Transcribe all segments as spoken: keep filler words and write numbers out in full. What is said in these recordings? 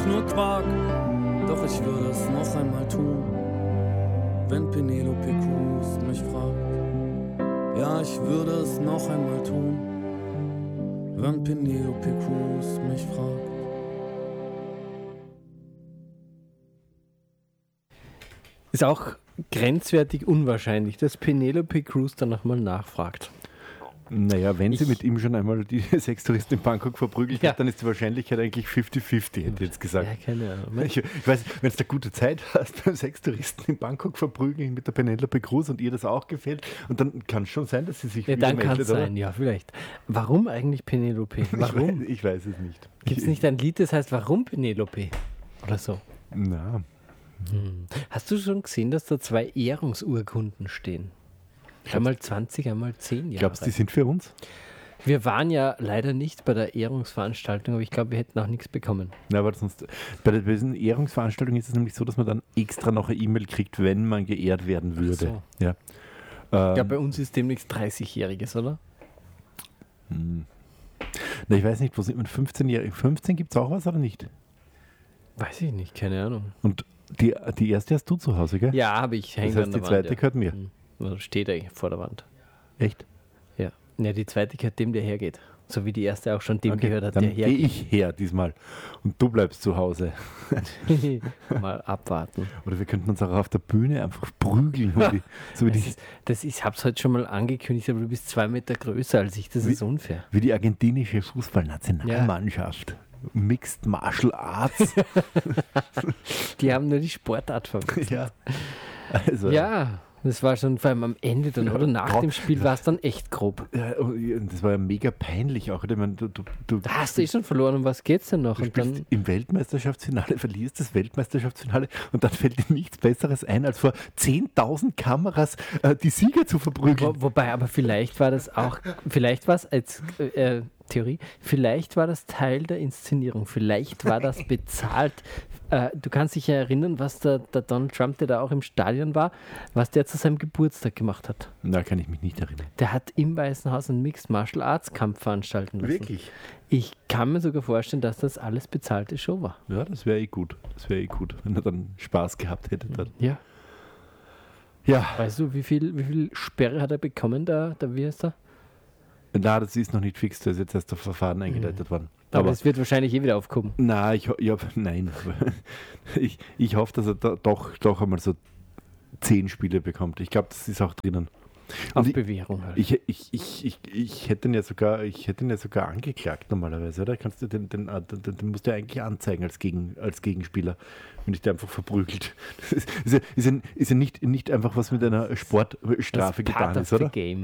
nur Quark, doch ich würde es noch einmal tun, wenn Penelope Cruz mich fragt. Ja, ich würde es noch einmal tun, wenn Penelope Cruz mich fragt. Ist auch grenzwertig unwahrscheinlich, dass Penelope Cruz dann nochmal nachfragt. Naja, wenn Ich- sie mit ihm schon einmal die sechs Touristen in Bangkok verprügelt Ja. hat, dann ist die Wahrscheinlichkeit eigentlich fünfzig fünfzig, hätte ich jetzt gesagt. Ja, keine Ahnung. Ich, ich weiß, wenn du eine gute Zeit hast beim Sextouristen in Bangkok verprügeln mit der Penelope Cruz und ihr das auch gefällt, und dann kann es schon sein, dass sie sich Ja, wieder dann kann es meldet, oder? sein, ja, vielleicht. Warum eigentlich Penelope? Warum? Ich weiß, ich weiß es nicht. Gibt es nicht ein Lied, das heißt Warum Penelope? Oder so. Na, Hm. Hast du schon gesehen, dass da zwei Ehrungsurkunden stehen? Einmal zwanzig, einmal zehn Jahre. glaubst du, die sind für uns? Wir waren ja leider nicht bei der Ehrungsveranstaltung, aber ich glaube, wir hätten auch nichts bekommen. Na, aber sonst, bei der- bei diesen Ehrungsveranstaltungen ist es nämlich so, dass man dann extra noch eine E-Mail kriegt, wenn man geehrt werden würde. so. Ja. Ja, Ähm, bei uns ist demnächst dreißigjähriges, oder? hm. Na, ich weiß nicht, wo sind wir? fünfzehn, fünfzehn gibt es auch was oder nicht? Weiß ich nicht, keine Ahnung. Und die, die erste hast du zu Hause, gell? Ja, habe ich. Das hängt heißt, an die der zweite Wand, gehört mir. Hm. Also steht eigentlich vor der Wand. Echt? Ja. Ja, die zweite gehört dem, der hergeht. So wie die erste auch schon dem Okay, gehört hat, dann der gehe hergeht. ich her diesmal und du bleibst zu Hause. Mal abwarten. Oder wir könnten uns auch auf der Bühne einfach prügeln. so wie, so wie, Das die, ist, das, ich habe es heute schon mal angekündigt, aber du bist zwei Meter größer als ich. Das Wie- ist unfair. wie die argentinische Fußballnationalmannschaft. Mixed Martial Arts. Die haben nur die Sportart verwendet. ja. Also, Ja, das war schon vor allem am Ende dann, Ja, oder? Nach grau- dem Spiel war es dann echt grob. Ja, und das war ja mega peinlich auch. Ich meine, du, du, du, Da hast du eh schon verloren, um was geht's denn noch? du Und spielst dann, im Weltmeisterschaftsfinale, verlierst das Weltmeisterschaftsfinale und dann fällt dir nichts Besseres ein, als vor zehntausend Kameras äh, die Sieger zu verprügeln. wo, wobei, aber vielleicht war das auch, vielleicht war es als äh, Theorie, vielleicht war das Teil der Inszenierung, vielleicht war das bezahlt. Äh, du kannst dich ja erinnern, was der, der Donald Trump, der da auch im Stadion war, was der zu seinem Geburtstag gemacht hat. Da kann ich mich nicht erinnern. Der hat im Weißen Haus einen Mixed Martial Arts Kampf veranstalten lassen. Wirklich? Ich kann mir sogar vorstellen, dass das alles bezahlte Show war. Ja, das wäre eh gut. Das wäre eh gut, wenn er dann Spaß gehabt hätte. Dann. Ja. Ja, Weißt du, wie viel, wie viel Sperre hat er bekommen, der, der wie heißt er? na, das ist noch nicht fix, da ist jetzt erst das Verfahren eingeleitet worden. Aber es wird wahrscheinlich eh wieder aufkommen. Na, ich, ho- ja, nein. ich, ich hoffe, dass er da, doch, doch einmal so zehn Spiele bekommt. Ich glaube, das ist auch drinnen. Auf ich, Bewährung halt. ich, ich, ich, ich, ich hätte ihn ja sogar, ich hätte ihn ja sogar angeklagt normalerweise, oder? Kannst du den, den, den, den, den musst du ja eigentlich anzeigen als, Gegen, als Gegenspieler, wenn dich der einfach verprügelt. Das ist, ist, ja, ist, ja, ist ja nicht, nicht einfach was mit einer Sportstrafe Das getan part ist, of the oder? game.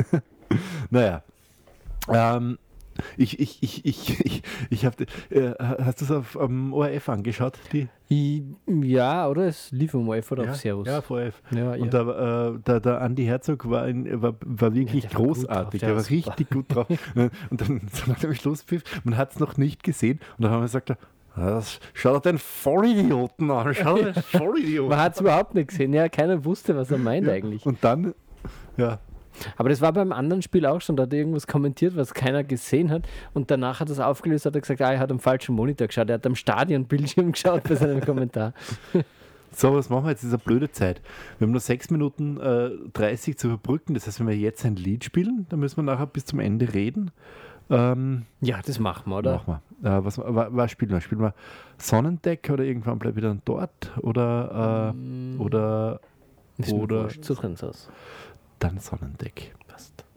Naja. Ähm, ich, ich, ich, ich, ich, ich habe, äh, hast du es auf am O R F angeschaut? Die? I, ja, oder? Es lief um O R F oder ja, auf Servus. Ja, auf O R F. Ja, Und ja. da, äh, der, der Andi Herzog war, ein, war, war wirklich Ja, der war gut großartig. drauf, der Der war war richtig gut drauf. Und dann so nach dem Schlusspfiff, man hat es noch nicht gesehen. Und dann haben wir gesagt, das, schau dir den Vollidioten an. Schau dir den Vollidioten Man hat es überhaupt nicht gesehen. Ja, keiner wusste, was er meint Ja, eigentlich. Und dann, ja, Aber das war beim anderen Spiel auch schon. Da hat er irgendwas kommentiert, was keiner gesehen hat. Und danach hat er es aufgelöst, hat er gesagt, ah, er hat am falschen Monitor geschaut. Er hat am Stadionbildschirm geschaut bei seinem Kommentar. so, was machen wir jetzt? Das ist eine blöde Zeit. Wir haben nur sechs Minuten äh, dreißig zu überbrücken. Das heißt, wenn wir jetzt ein Lied spielen, dann müssen wir nachher bis zum Ende reden. Ähm, Ja, das machen wir, oder? Machen wir. Äh, was, was, was spielen wir? Spielen wir Sonnendeck oder irgendwann bleiben wir dann dort? Oder, äh, oder Ist mir oder wurscht. Such uns aus. dann Sonnendeck. Passt.